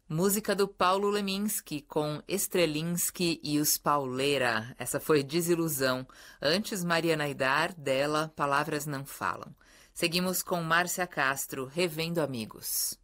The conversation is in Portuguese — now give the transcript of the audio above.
Música do Paulo Leminski com Strelinski e os Pauleira. Essa foi Desilusão. Antes, Mariana Aidar, dela, Palavras Não Falam. Seguimos com Márcia Castro, Revendo Amigos.